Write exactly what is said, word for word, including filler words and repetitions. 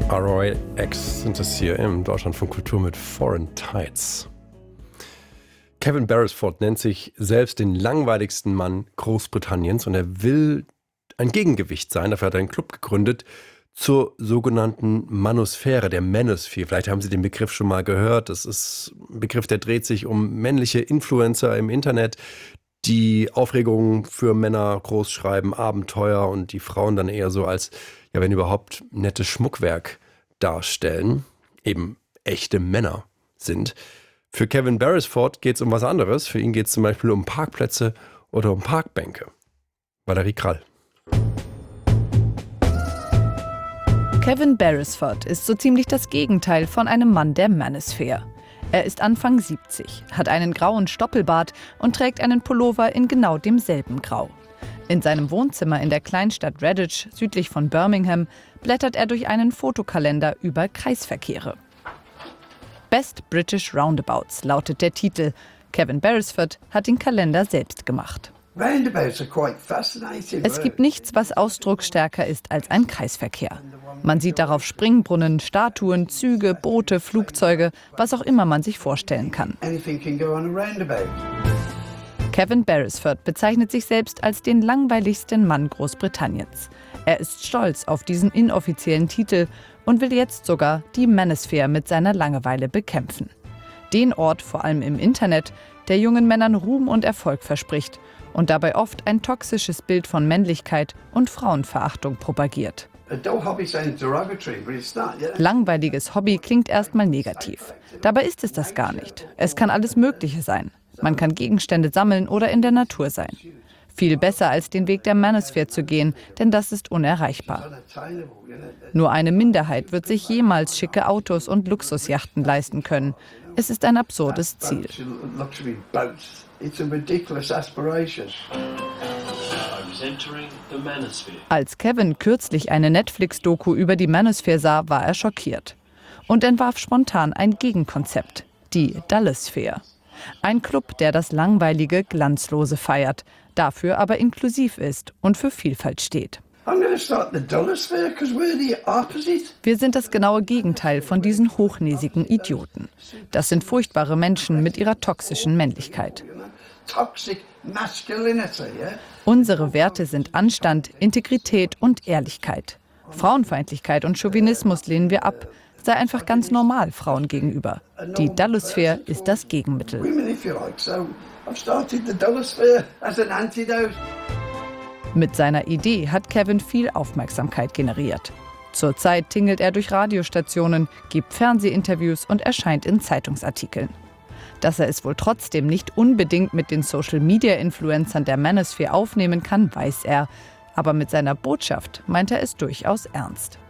R O X sind es hier im Deutschland von Kultur mit Foreign Tides. Kevin Beresford nennt sich selbst den langweiligsten Mann Großbritanniens und er will ein Gegengewicht sein. Dafür hat er einen Club gegründet zur sogenannten Manosphäre, der Manosphere. Vielleicht haben Sie den Begriff schon mal gehört. Das ist ein Begriff, der dreht sich um männliche Influencer im Internet, die Aufregungen für Männer groß schreiben, Abenteuer und die Frauen dann eher so als, ja wenn überhaupt, nettes Schmuckwerk darstellen, eben echte Männer sind. Für Kevin Beresford geht es um was anderes. Für ihn geht es zum Beispiel um Parkplätze oder um Parkbänke. Valerie Krall. Kevin Beresford ist so ziemlich das Gegenteil von einem Mann der Manosphere. Er ist Anfang siebzig, hat einen grauen Stoppelbart und trägt einen Pullover in genau demselben Grau. In seinem Wohnzimmer in der Kleinstadt Redditch, südlich von Birmingham, blättert er durch einen Fotokalender über Kreisverkehre. Best British Roundabouts lautet der Titel. Kevin Beresford hat den Kalender selbst gemacht. Es gibt nichts, was ausdrucksstärker ist als ein Kreisverkehr. Man sieht darauf Springbrunnen, Statuen, Züge, Boote, Flugzeuge, was auch immer man sich vorstellen kann. Kevin Beresford bezeichnet sich selbst als den langweiligsten Mann Großbritanniens. Er ist stolz auf diesen inoffiziellen Titel und will jetzt sogar die Manosphere mit seiner Langeweile bekämpfen. Den Ort, vor allem im Internet, der jungen Männern Ruhm und Erfolg verspricht und dabei oft ein toxisches Bild von Männlichkeit und Frauenverachtung propagiert. Langweiliges Hobby klingt erstmal negativ. Dabei ist es das gar nicht. Es kann alles Mögliche sein. Man kann Gegenstände sammeln oder in der Natur sein. Viel besser als den Weg der Manosphere zu gehen, denn das ist unerreichbar. Nur eine Minderheit wird sich jemals schicke Autos und Luxusjachten leisten können. Es ist ein absurdes Ziel. Als Kevin kürzlich eine Netflix-Doku über die Manosphere sah, war er schockiert und entwarf spontan ein Gegenkonzept, die Dullosphäre. Ein Club, der das Langweilige, Glanzlose feiert, dafür aber inklusiv ist und für Vielfalt steht. Wir sind das genaue Gegenteil von diesen hochnäsigen Idioten. Das sind furchtbare Menschen mit ihrer toxischen Männlichkeit. Unsere Werte sind Anstand, Integrität und Ehrlichkeit. Frauenfeindlichkeit und Chauvinismus lehnen wir ab. Sei einfach ganz normal Frauen gegenüber. Die Dullosphäre ist das Gegenmittel. Mit seiner Idee hat Kevin viel Aufmerksamkeit generiert. Zurzeit tingelt er durch Radiostationen, gibt Fernsehinterviews und erscheint in Zeitungsartikeln. Dass er es wohl trotzdem nicht unbedingt mit den Social-Media-Influencern der Manosphere aufnehmen kann, weiß er. Aber mit seiner Botschaft meint er es durchaus ernst.